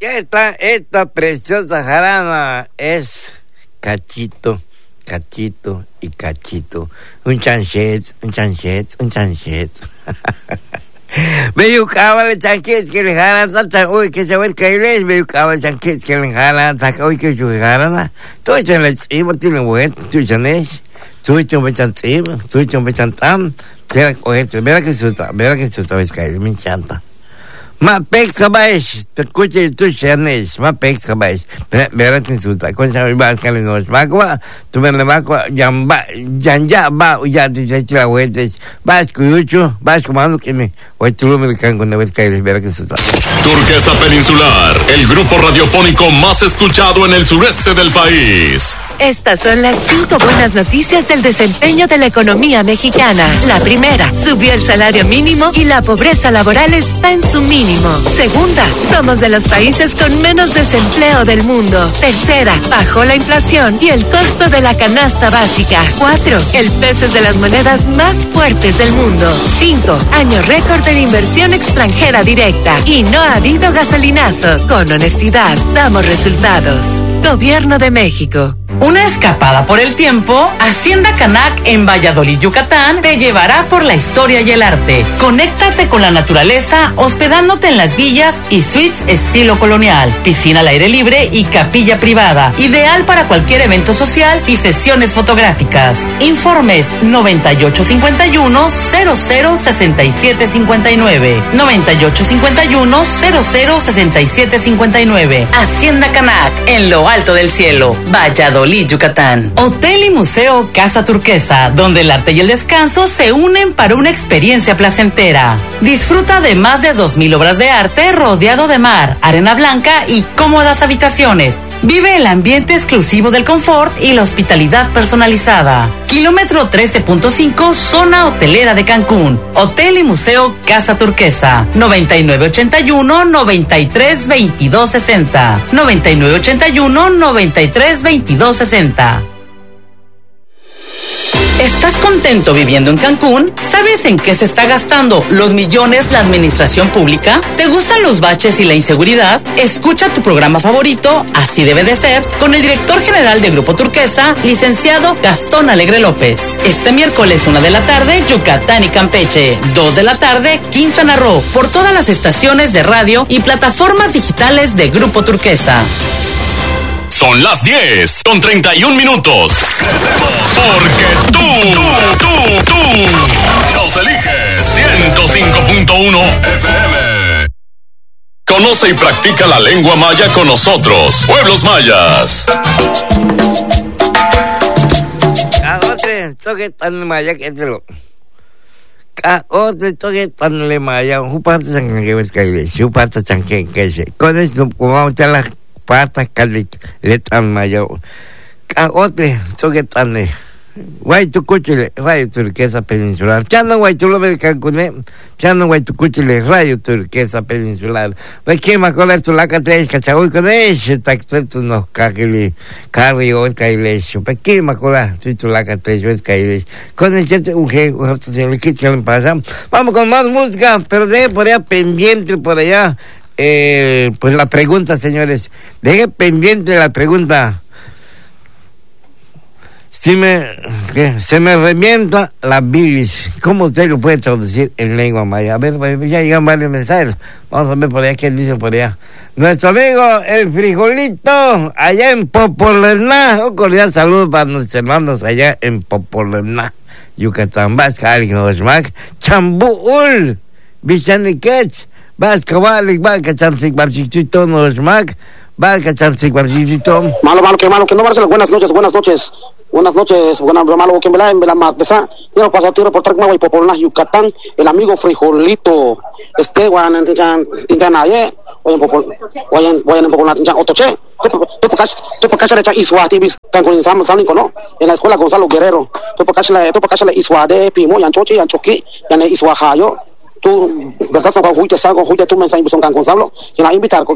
Esta preciosa jarana es cachito y cachito. Un chanchet. Meio cabal chanquet que le jalan, uy, que se va el cailés, meio cabal chanquet que le jalan, saca uy, que su jarana. Tú echan la chiva, tiene vuelta, tú echan es, tú echan bechan chiva, tú echan bechan tam, verá que susta ves cailés, me encanta. Ma peksa baix, te escuche tu chernes, ma peksa baix. Verá que susta, con esa va que le nos magua, tu me le magua, ya te la vuelta, vas cuyucho, vas comando que me, hoy tú lo me can cuando ves caer, verá que susta. Turquesa Peninsular, el grupo radiofónico más escuchado en el sureste del país. Estas son las 5 buenas noticias del desempeño de la economía mexicana. La primera, subió el salario mínimo y la pobreza laboral está en su mínimo. Segunda, somos de los países con menos desempleo del mundo. Tercera, bajó la inflación y el costo de la canasta básica. 4, el peso es de las monedas más fuertes del mundo. 5, año récord en inversión extranjera directa. Y no ha habido gasolinazo. Con honestidad, damos resultados. Gobierno de México. Una escapada por el tiempo, Hacienda Canac en Valladolid, Yucatán, te llevará por la historia y el arte. Conéctate con la naturaleza hospedándote en las villas y suites estilo colonial, piscina al aire libre y capilla privada, ideal para cualquier evento social y sesiones fotográficas. Informes 9851-006759, 9851-006759. Hacienda Canac, en lo alto del cielo, Valladolid, Yucatán. Hotel y Museo Casa Turquesa, donde el arte y el descanso se unen para una experiencia placentera. Disfruta de más de 2,000 obras de arte rodeado de mar, arena blanca y cómodas habitaciones. Vive el ambiente exclusivo del confort y la hospitalidad personalizada. Kilómetro 13.5, zona hotelera de Cancún. Hotel y Museo Casa Turquesa. 9981-932260. 9981-932260. ¿Estás contento viviendo en Cancún? ¿Sabes en qué se está gastando los millones la administración pública? ¿Te gustan los baches y la inseguridad? Escucha tu programa favorito, Así Debe de Ser, con el director general de Grupo Turquesa, licenciado Gastón Alegre López. Este miércoles 1 de la tarde, Yucatán y Campeche. 2 de la tarde, Quintana Roo, por todas las estaciones de radio y plataformas digitales de Grupo Turquesa. Son las 10:31. Porque tú nos eliges 105.1 FM. Conoce y practica la lengua maya con nosotros, Pueblos Mayas. Caote, toque tan maya que te lo. Caote, toque tan le maya. Uparte sangue ves caile, uparte sangue que se. Con esto como te la pata calit letan mayo. Caote, toque tan le. Guay tu cuchile, Radio Turquesa Peninsular. Chano guay tu lo ve Cancún, chano guay tu cuchile, Radio Turquesa Peninsular. Ve que me acuerdo tu la catrés, cachagoy con ese tacto nos cagili, carrio el cailes. Ve que me acuerdo tu la catrés, ves cailes. Con ese uge, se le quita el pasa. Vamos con más música, pero de por allá pendiente por allá. Pues la pregunta, señores, deje pendiente la pregunta. Se me revienta la bilis. ¿Cómo usted lo puede traducir en lengua maya? A ver, ya llegan varios mensajes. Vamos a ver por allá qué dice por allá. Nuestro amigo el frijolito, allá en Popolerná. Un cordial saludo para nuestros hermanos allá en Popolerná, Yucatán. Vasca, Osmac, Chambuul, Bichaniquech, Vasca, Valik, Valca, Chansik, Barchichito, Osmac, Valca, Chansik, Barchichito. Malo, que no, Marcelo, buenas noches. Buenas noches, malo, que me la martesa. Yo paso a tiro por Tracmagua y Popolná, Yucatán, el amigo frijolito, guayan, tintanaye, oyen Popolná, tincan, otoche, tú por cacha le echa iswa, tibis, Cancún, Sánico, ¿no? En la escuela Gonzalo Guerrero, tú por cacha le iswa de Pimo, Yanchochi, Yanchoqui, Yane iswa jayo, tú, ¿verdad? Son juicio, salgo, juicio, tú mensaje, son Cancún, Sablo, que la invitar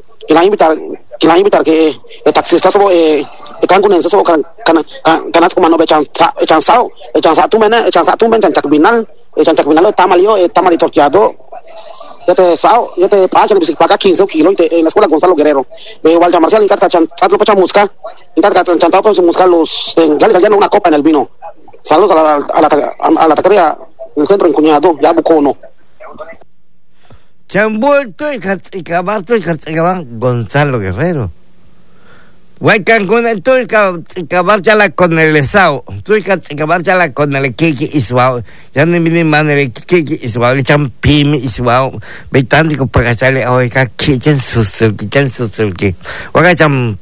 que el taxista sobo Cancunense sobo canat como no be chansao tú men chancak binal tamalio torqueado yo te pacho, para acá 15 kilos, en la escuela Gonzalo Guerrero. Walter Marcial, encarta chantar pacha musca, encarta chantar pacha musca los, ya una copa en el vino. Saludos a la taquería del centro encuñado, ya Bucono. Chambulto y Cabarto y Gonzalo Guerrero. Huaycan con el tú y cabárchala con el esao, tú y cabárchala con el kiki y suau, ya no me man el kiki y suau, le echan pimi y suau, vetántico para echarle hoy que kitchen susurki, Huacacham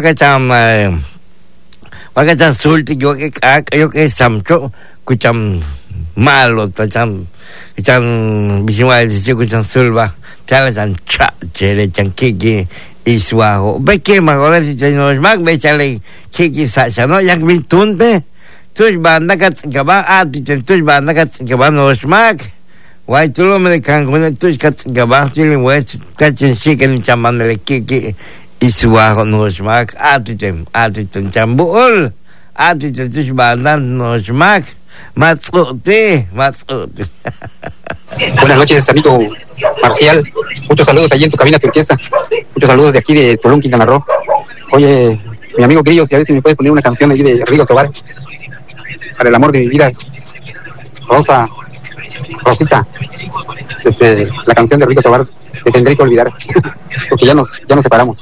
sulti, yo que samcho, cucham malo, tacham bishimai dice cucham sulva, chalechan cha, chan kiki. Iswaho, ve que magora si tenemos mag, ve chale kiki sacha, no, yak bintunte, tus banda katsingaba, tus banda katsingaba nos mag, guay tu lo me cangun, tus katsingaba, chile west, kachin chicken chaman le kiki, Iswaho nos mag, atitem chambul, tus banda nos mag, matzote. Buenas noches, amigo Marcial. Muchos saludos allí en tu cabina turquesa. Muchos saludos de aquí de Tulum, Quintana Roo. Oye, mi amigo Grillo, si a ver si me puedes poner una canción allí de Rigo Tobar. Para el amor de mi vida. Rosita. La canción de Rigo Tobar. Te tendré que olvidar. Porque ya nos separamos.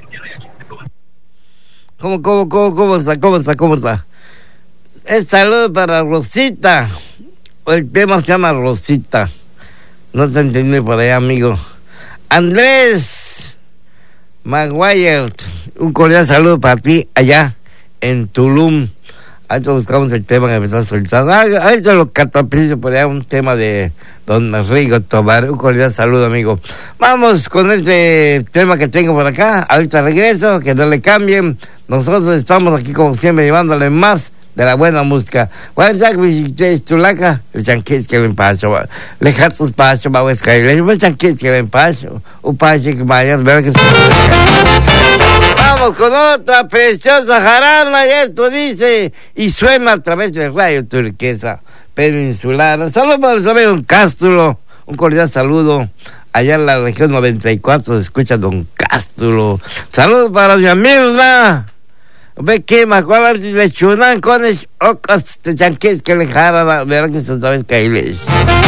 ¿Cómo está? Es saludo para Rosita. El tema se llama Rosita. No te entendí por allá, amigo. Andrés Maguire, un cordial saludo para ti allá en Tulum. Ahorita buscamos el tema que me estás soltando. Ahorita lo catapizo por allá, un tema de Don Rigo Tobar. Un cordial saludo, amigo. Vamos con este tema que tengo por acá. Ahorita regreso, que no le cambien. Nosotros estamos aquí como siempre llevándole más de la buena música. Bueno, ya que visitéis Tulaca, el chanquis que le paso, le jatos paso, va a escalar, el chanquis que le paso, un paso que vaya, ver que se... Vamos con otra preciosa jarana, y esto dice, y suena a través del radio turquesa peninsular. Saludos para los amigos Don Cástulo, un cordial saludo. Allá en la región 94 se escucha Don Cástulo. Saludos para mi amiga. Ve que me acuerdo de chunan con es ocas de chanques que le jara, verán que se saben que ahí les.